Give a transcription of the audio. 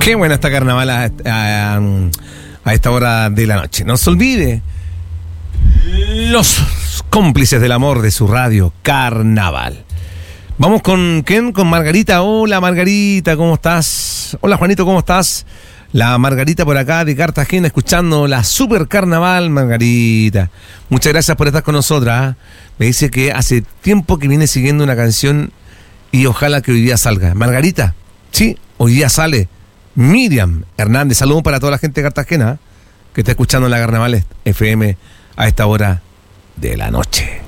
Qué buena está carnaval a esta hora de la noche. No se olvide, los cómplices del amor de su radio, Carnaval. Vamos con ¿quién? Con Margarita. Hola Margarita, ¿cómo estás? Hola Juanito, ¿cómo estás? La Margarita por acá de Cartagena, escuchando la Super Carnaval. Margarita, muchas gracias por estar con nosotras. Me dice que hace tiempo que viene siguiendo una canción y ojalá que hoy día salga. Margarita, sí, hoy día sale Miriam Hernández. Saludos para toda la gente de Cartagena que está escuchando la Carnaval FM a esta hora de la noche.